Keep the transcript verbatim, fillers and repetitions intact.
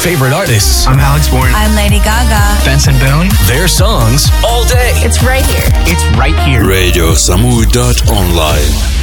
favorite artists. I'm Alex Bourne. I'm Lady Gaga. Benson Boone. Their songs all day. It's right here. It's right here. radio samu dot online